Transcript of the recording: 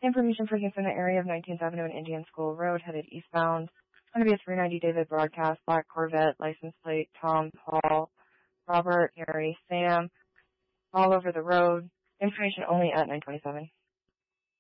Information for use in the area of 19th Avenue and Indian School Road, headed eastbound. It's going to be a 390 David broadcast, black Corvette, license plate, Tom, Paul, Robert, Harry, Sam, all over the road. Information only at 927.